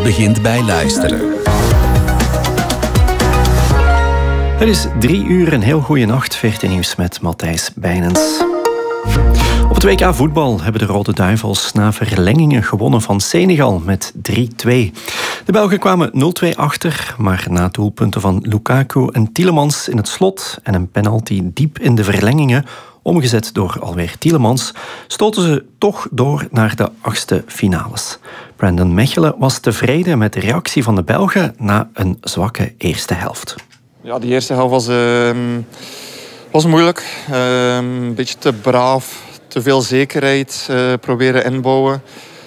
begint bij luisteren. Het is 3 uur, een heel goede nacht. VRT Nieuws met Matthijs Bijnens. Op het WK voetbal hebben de Rode Duivels na verlengingen gewonnen van Senegal met 3-2. De Belgen kwamen 0-2 achter, maar na doelpunten van Lukaku en Tielemans in het slot en een penalty diep in de verlengingen, omgezet door alweer Tielemans, stoten ze toch door naar de 8e finales. Brandon Mechelen was tevreden met de reactie van de Belgen na een zwakke eerste helft. Ja, die eerste helft was moeilijk. Een beetje te braaf, te veel zekerheid proberen inbouwen.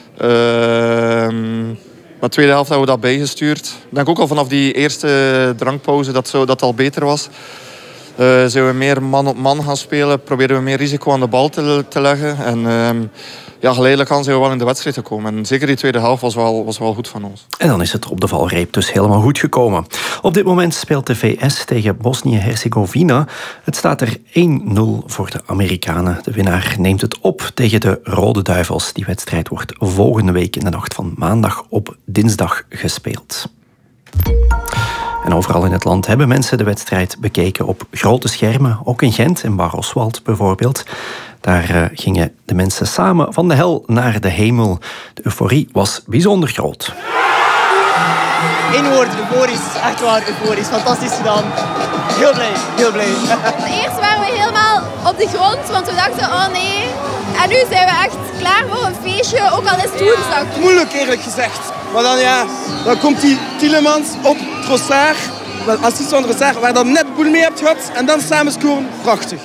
Maar de tweede helft hebben we dat bijgestuurd. Ik denk ook al vanaf die eerste drankpauze dat al beter was. Zijn we meer man op man gaan spelen, proberen we meer risico aan de bal te leggen. En geleidelijk aan zijn we wel in de wedstrijd gekomen. En zeker die tweede helft was wel goed van ons. En dan is het op de valreep dus helemaal goed gekomen. Op dit moment speelt de VS tegen Bosnië-Herzegovina. Het staat er 1-0 voor de Amerikanen. De winnaar neemt het op tegen de Rode Duivels. Die wedstrijd wordt volgende week in de nacht van maandag op dinsdag gespeeld. En overal in het land hebben mensen de wedstrijd bekeken op grote schermen. Ook in Gent, in Bar Oswald bijvoorbeeld. Daar gingen de mensen samen van de hel naar de hemel. De euforie was bijzonder groot. Eén woord, euforisch. Echt waar, euforisch. Fantastisch gedaan. Heel blij, heel blij. Eerst waren we helemaal op de grond, want we dachten, oh nee. En nu zijn we echt klaar voor een feestje, ook al is het woensdag. Moeilijk eerlijk gezegd. Maar dan komt die Tielemans op Trossard. Assist van Trossard, waar dan net boel mee hebt gehad. En dan samen scoren. Prachtig.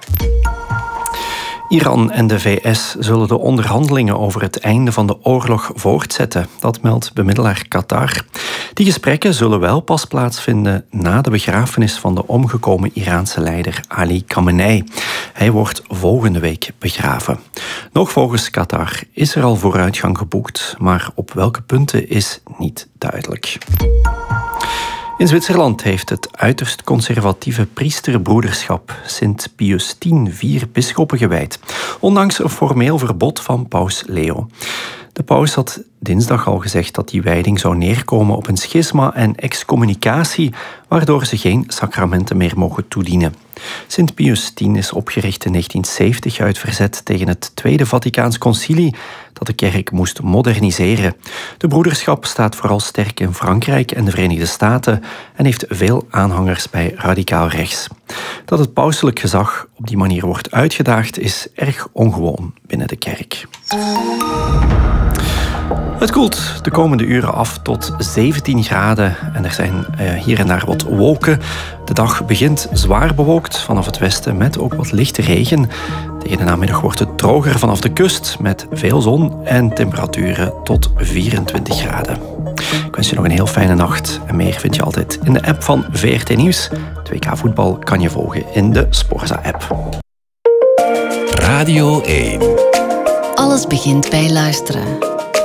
Iran en de VS zullen de onderhandelingen over het einde van de oorlog voortzetten. Dat meldt bemiddelaar Qatar. Die gesprekken zullen wel pas plaatsvinden na de begrafenis van de omgekomen Iraanse leider Ali Khamenei. Hij wordt volgende week begraven. Nog volgens Qatar is er al vooruitgang geboekt, maar op welke punten is niet duidelijk. In Zwitserland heeft het uiterst conservatieve priesterbroederschap Sint Pius X 4 bisschoppen gewijd, ondanks een formeel verbod van paus Leo. De paus had dinsdag al gezegd dat die wijding zou neerkomen op een schisma en excommunicatie, waardoor ze geen sacramenten meer mogen toedienen. Sint Pius X is opgericht in 1970 uit verzet tegen het Tweede Vaticaans Concilie, dat de kerk moest moderniseren. De broederschap staat vooral sterk in Frankrijk en de Verenigde Staten en heeft veel aanhangers bij radicaal rechts. Dat het pauselijk gezag op die manier wordt uitgedaagd is erg ongewoon binnen de kerk. Het koelt de komende uren af tot 17 graden en er zijn hier en daar wat wolken. De dag begint zwaar bewolkt vanaf het westen met ook wat lichte regen. Tegen de namiddag wordt het droger vanaf de kust met veel zon en temperaturen tot 24 graden. Ik wens je nog een heel fijne nacht en meer vind je altijd in de app van VRT Nieuws. 2K voetbal kan je volgen in de Sporza-app. Radio 1. Alles begint bij luisteren.